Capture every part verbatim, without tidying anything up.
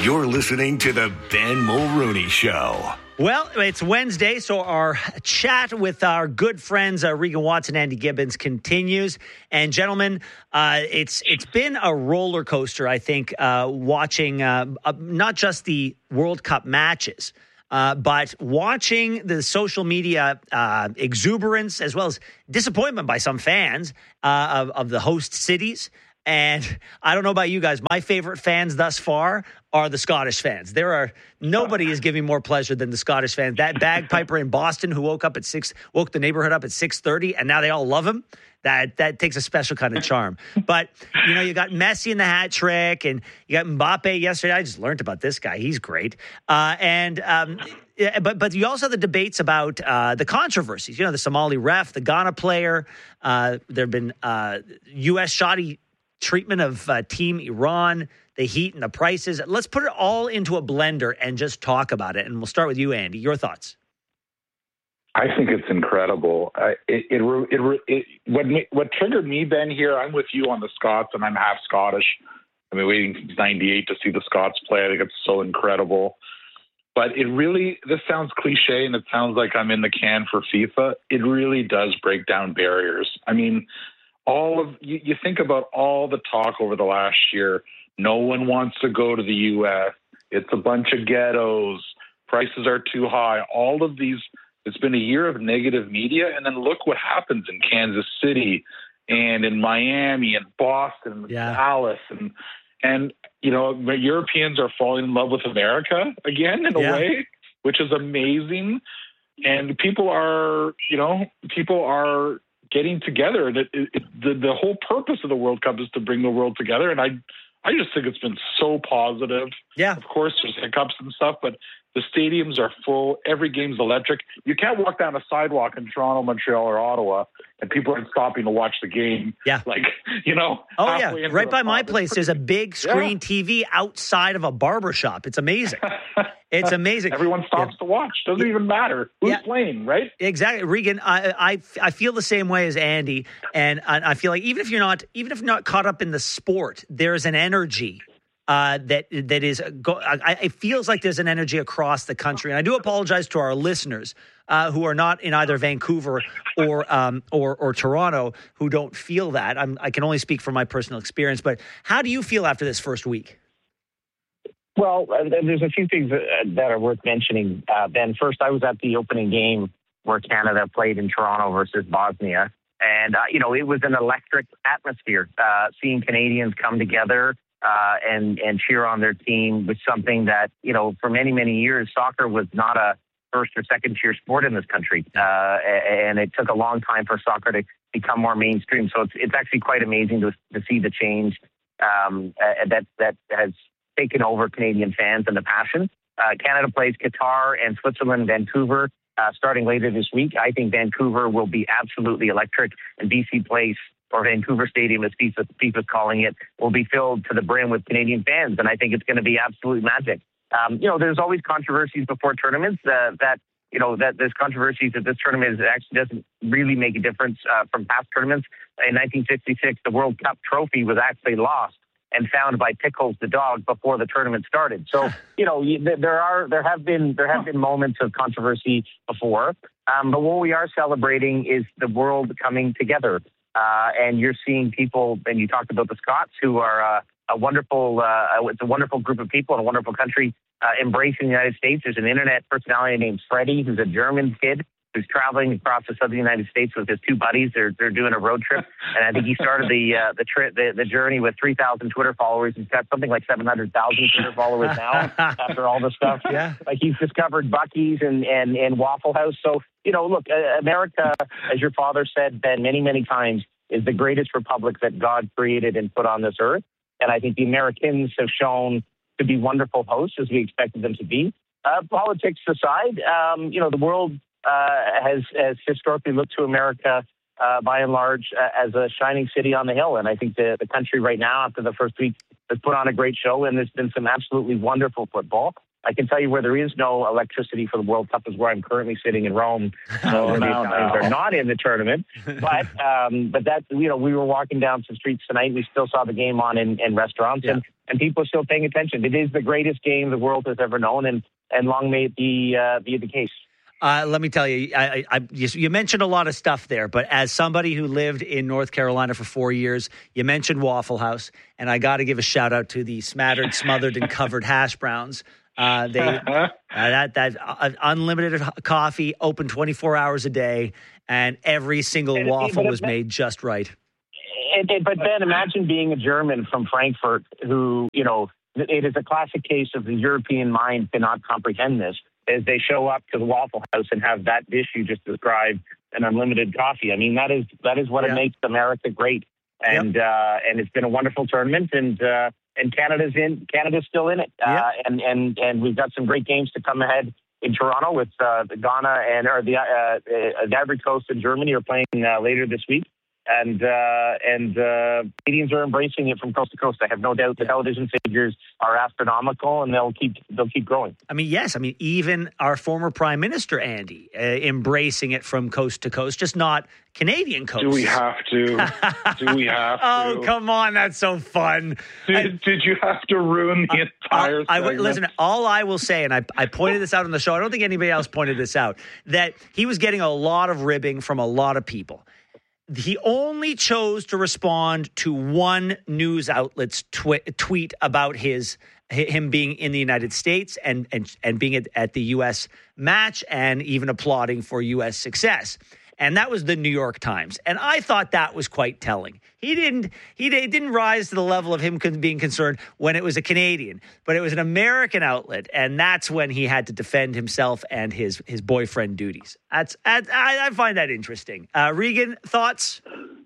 You're listening to the Ben Mulrooney Show. Well, it's Wednesday, so our chat with our good friends uh, Regan Watson, Andy Gibbons continues. And gentlemen, uh, it's it's been a roller coaster, I think, uh, watching uh, uh, not just the World Cup matches, uh, but watching the social media uh, exuberance as well as disappointment by some fans uh, of, of the host cities. And I don't know about you guys, my favorite fans thus far are the Scottish fans. There are nobody is giving more pleasure than the Scottish fans. That bagpiper in Boston who woke up at six, woke the neighborhood up at six thirty, and now they all love him. That that takes a special kind of charm. But you know, you got Messi in the hat trick, and you got Mbappe yesterday. I just learned about this guy; he's great. Uh, and um, yeah, but but you also have the debates about uh, the controversies. You know, the Somali ref, the Ghana player. Uh, there have been uh, U S shoddy treatment of uh, Team Iran, the heat and the prices. Let's put it all into a blender and just talk about it. And we'll start with you, Andy. Your thoughts? I think it's incredible. Uh, it, it, it, it, what, what triggered me, Ben, here, I'm with you on the Scots, and I'm half Scottish. I've been waiting since ninety-eight to see the Scots play. I think it's so incredible. But it really, this sounds cliche, and it sounds like I'm in the can for FIFA. It really does break down barriers. I mean, all of you, you think about all the talk over the last year. No one wants to go to the U S. It's a bunch of ghettos. Prices are too high. All of these, it's been a year of negative media. And then look what happens in Kansas City and in Miami and Boston and yeah. Dallas. And, and, you know, Europeans are falling in love with America again in a yeah. way, which is amazing. And people are, you know, people are getting together. And it, it, the, the whole purpose of the World Cup is to bring the world together. And I I just think it's been so positive. Yeah. Of course, there's hiccups and stuff, but the stadiums are full. Every game's electric. You can't walk down a sidewalk in Toronto, Montreal, or Ottawa, and people aren't stopping to watch the game. Yeah. Like, you know. Oh, yeah. Right by my place, there's a big screen yeah. T V outside of a barber shop. It's amazing. It's amazing. Everyone stops yeah. to watch. Doesn't yeah. even matter who's yeah. playing, right? Exactly. Regan, I, I I feel the same way as Andy. And I, I feel like even if you're not, even if you're not caught up in the sport, there's an energy Uh, that that is, go, I, it feels like there's an energy across the country. And I do apologize to our listeners uh, who are not in either Vancouver or um, or, or Toronto who don't feel that. I'm, I can only speak from my personal experience. But how do you feel after this first week? Well, uh, there's a few things that, that are worth mentioning. Uh, Ben, first, I was at the opening game where Canada played in Toronto versus Bosnia. And, uh, you know, it was an electric atmosphere. Uh, seeing Canadians come together Uh, and, and cheer on their team was something that, you know, for many, many years, soccer was not a first or second tier sport in this country. Uh, and it took a long time for soccer to become more mainstream. So it's, it's actually quite amazing to, to see the change um, uh, that, that has taken over Canadian fans and the passion. Uh, Canada plays Qatar and Switzerland, Vancouver, uh, starting later this week. I think Vancouver will be absolutely electric, and B C Place, or Vancouver Stadium, as FIFA, FIFA's calling it, will be filled to the brim with Canadian fans. And I think it's going to be absolute magic. Um, you know, there's always controversies before tournaments uh, that, you know, that there's controversies that this tournament actually doesn't really make a difference uh, from past tournaments. In nineteen sixty-six, the World Cup trophy was actually lost and found by Pickles the dog before the tournament started. So, you know, there are, there have been, there have been moments of controversy before. Um, but what we are celebrating is the world coming together. Uh, and you're seeing people, and you talked about the Scots, who are uh, a wonderful, uh, it's a wonderful group of people in a wonderful country uh, embracing the United States. There's an internet personality named Freddie, who's a German kid who's traveling across the southern United States with his two buddies. They're they're doing a road trip, and I think he started the uh, the trip the, the journey with three thousand Twitter followers. He's got something like seven hundred thousand Twitter followers now after all this stuff. Yeah, like he's discovered Buc-ee's and and and Waffle House. So you know, look, uh, America, as your father said, Ben, many many times, is the greatest republic that God created and put on this earth. And I think the Americans have shown to be wonderful hosts, as we expected them to be. Uh, politics aside, um, you know, the world uh, has, has historically looked to America, uh, by and large, uh, as a shining city on the hill. And I think the, the country right now, after the first week, has put on a great show, and there's been some absolutely wonderful football. I can tell you where there is no electricity for the World Cup is where I'm currently sitting in Rome. Oh, where the no, Italians no. are not in the tournament. But um, but that, you know, we were walking down some streets tonight. We still saw the game on in, in restaurants, Yeah. and, and people are still paying attention. It is the greatest game the world has ever known, and, and long may it be, uh, be the case. Uh, let me tell you, I, I, you, you mentioned a lot of stuff there, but as somebody who lived in North Carolina for four years, you mentioned Waffle House, and I got to give a shout out to the smattered, smothered, and covered hash browns. Uh, they uh, that that uh, unlimited coffee, open twenty-four hours a day, and every single And- waffle but was Ben- made just right. And, and- but Ben, imagine being a German from Frankfurt who, you know, it is a classic case of the European mind cannot comprehend this, as they show up to the Waffle House and have that dish you just described, an unlimited coffee. I mean, that is that is what Yeah. it makes America great. And uh, and it's been a wonderful tournament, and uh, and Canada's in Canada's still in it. Uh, Yep. and and and we've got some great games to come ahead in Toronto with uh, the Ghana and or the uh, uh, the Ivory Coast and Germany are playing uh, later this week. And uh, and uh, Canadians are embracing it from coast to coast. I have no doubt the television figures are astronomical, and they'll keep they'll keep growing. I mean, yes. I mean, even our former Prime Minister, Andy, uh, embracing it from coast to coast, just not Canadian coast. Do we have to? Do we have to? Oh, come on. That's so fun. Did, I- did you have to ruin the entire I, I, segment? listen, all I will say, and I, I pointed this out on the show, I don't think anybody else pointed this out, that he was getting a lot of ribbing from a lot of people. He only chose to respond to one news outlet's twi- tweet about his him being in the United States and and and being at, at the U S match and even applauding for U S success. And that was the New York Times. And I thought that was quite telling. He didn't he di- didn't rise to the level of him con- being concerned when it was a Canadian, but it was an American outlet, and that's when he had to defend himself and his his boyfriend duties. That's I, I find that interesting. Uh, Regan, thoughts?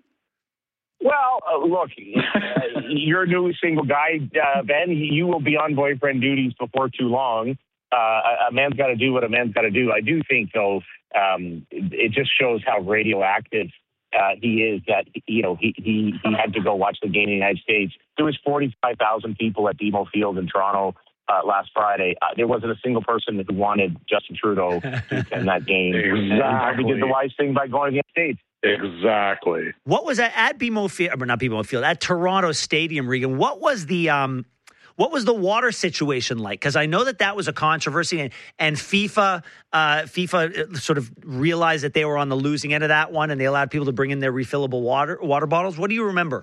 Well, uh, look, uh, you're a new single guy, uh, Ben. You will be on boyfriend duties before too long. Uh, a, a man's got to do what a man's got to do. I do think, though, um, it, it just shows how radioactive uh, he is. That you know, he, he he had to go watch the game in the United States. There was forty-five thousand people at B M O Field in Toronto uh, last Friday. Uh, there wasn't a single person who wanted Justin Trudeau to attend that game. Exactly. And he probably did the wise thing by going to the United States. Exactly. What was that at B M O Field? Or not B M O Field, at Toronto Stadium, Regan. What was the um, what was the water situation like? Because I know that that was a controversy, and, and FIFA uh, FIFA sort of realized that they were on the losing end of that one, and they allowed people to bring in their refillable water water bottles. What do you remember?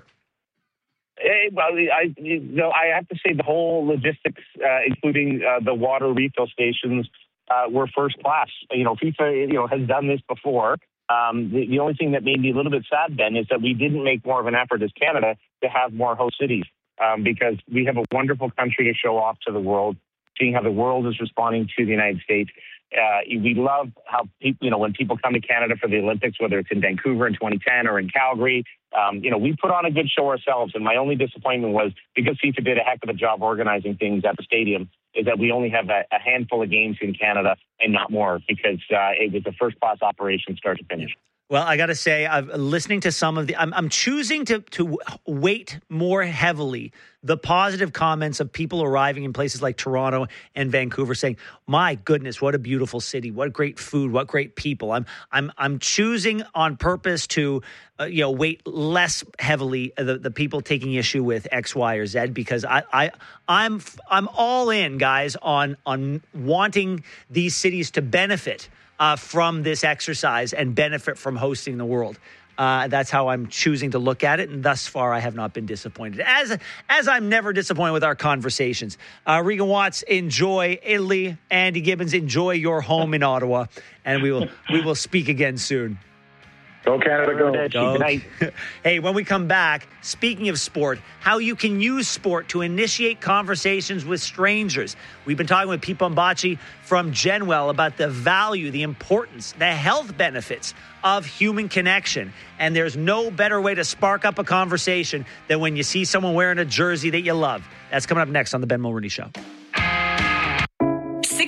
Hey, well, I, you know, I have to say the whole logistics, uh, including uh, the water refill stations, uh, were first class. You know, FIFA, you know, has done this before. Um, the, the only thing that made me a little bit sad, Ben, is that we didn't make more of an effort as Canada to have more host cities, um, because we have a wonderful country to show off to the world, seeing how the world is responding to the United States. Uh, we love how people, you know, when people come to Canada for the Olympics, whether it's in Vancouver in twenty ten or in Calgary, um, you know, we put on a good show ourselves. And my only disappointment was, because FIFA did a heck of a job organizing things at the stadium, is that we only have a, a handful of games in Canada and not more, because uh, it was a first-class operation start to finish. Well, I got to say, I'm listening to some of the. I'm, I'm choosing to to weight more heavily the positive comments of people arriving in places like Toronto and Vancouver, saying, "My goodness, what a beautiful city! What great food! What great people!" I'm I'm I'm choosing on purpose to, uh, you know, weight less heavily the, the people taking issue with X, Y, or Z, because I I I'm I'm all in, guys, on on wanting these cities to benefit Uh, from this exercise and benefit from hosting the world. Uh, that's how I'm choosing to look at it, and thus far I have not been disappointed. As as I'm never disappointed with our conversations. Uh, Regan Watts, enjoy Italy. Andy Gibbons, enjoy your home in Ottawa, and we will we will speak again soon. Go Canada, go. Good night. Hey, when we come back, speaking of sport, how you can use sport to initiate conversations with strangers. We've been talking with Pete Bombaci from Genwell about the value, the importance, the health benefits of human connection. And there's no better way to spark up a conversation than when you see someone wearing a jersey that you love. That's coming up next on The Ben Mulroney Show. six eighty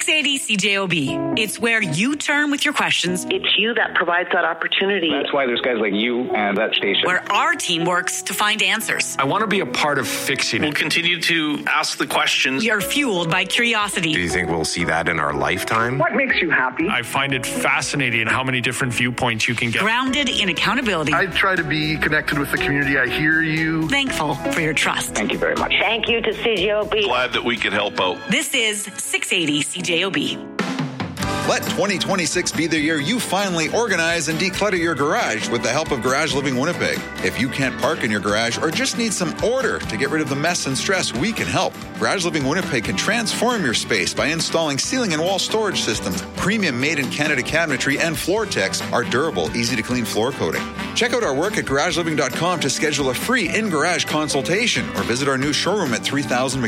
C J O B. It's where you turn with your questions. It's you that provides that opportunity. That's why there's guys like you and that station. Where our team works to find answers. I want to be a part of fixing it. We'll continue to ask the questions. You're fueled by curiosity. Do you think we'll see that in our lifetime? What makes you happy? I find it fascinating how many different viewpoints you can get. Grounded in accountability. I try to be connected with the community. I hear you. Thankful for your trust. Thank you very much. Thank you to C J O B. Glad that we could help out. This is six eighty C J O B. Let twenty twenty-six be the year you finally organize and declutter your garage with the help of Garage Living Winnipeg. If you can't park in your garage or just need some order to get rid of the mess and stress, we can help. Garage Living Winnipeg can transform your space by installing ceiling and wall storage systems, premium made-in-Canada cabinetry, and floor techs, our durable, easy-to-clean floor coating. Check out our work at garage living dot com to schedule a free in-garage consultation or visit our new showroom at three thousand